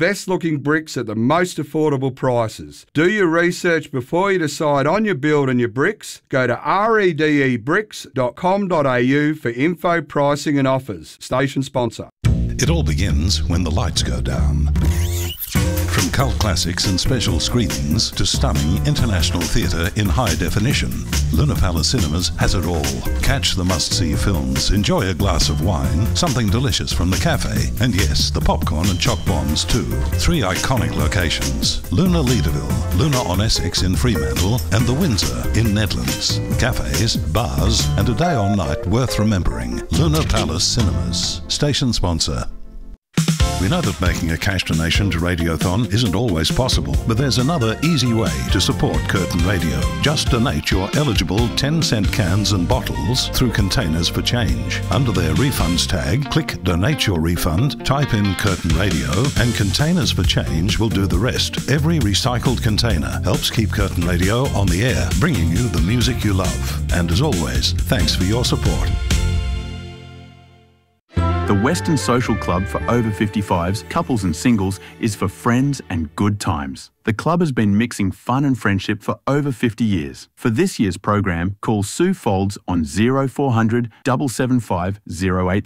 best looking bricks at the most affordable prices. Do your research before you decide on your build and your bricks. Go to redebricks.com.au for info, pricing and offers. Station sponsor. It all begins when the lights go down. From cult classics and special screenings to stunning international theatre in high definition, Luna Palace Cinemas has it all. Catch the must-see films, enjoy a glass of wine, something delicious from the cafe, and yes, the popcorn and choc bombs too. 3 iconic locations: Luna Leederville, Luna on Essex in Fremantle, and the Windsor in Nedlands. Cafes, bars, and a day or night worth remembering. Luna Palace Cinemas. Station sponsor. We know that making a cash donation to Radiothon isn't always possible, but there's another easy way to support Curtin Radio. Just donate your eligible 10-cent cans and bottles through Containers for Change. Under their refunds tag, click Donate Your Refund, type in Curtin Radio, and Containers for Change will do the rest. Every recycled container helps keep Curtin Radio on the air, bringing you the music you love. And as always, thanks for your support. The Western Social Club for over 55s, couples and singles is for friends and good times. The club has been mixing fun and friendship for over 50 years. For this year's program, call Sue Folds on 0400 775 083